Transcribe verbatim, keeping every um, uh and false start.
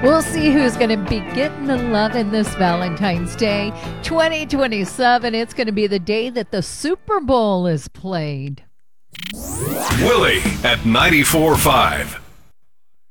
We'll see who's going to be getting the love in this Valentine's Day. twenty twenty-seven, it's going to be the day that the Super Bowl is played. Willie at ninety-four point five.